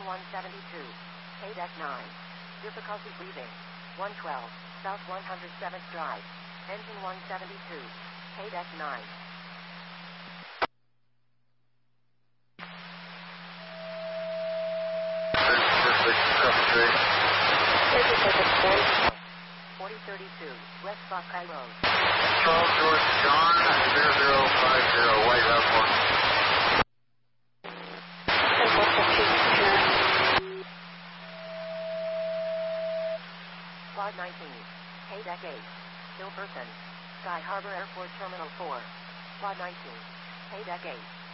172. KDEC 9. Difficulty breathing. 112. South 107th Drive. Engine 172. KDEC 9. Perfect. 4032. West Buckeye Road. Charles George John 0050 White House 1. Quad 19. KDEC 8. Hilperson. Sky Harbor Airport Terminal 4. Quad 19. KDEC 8.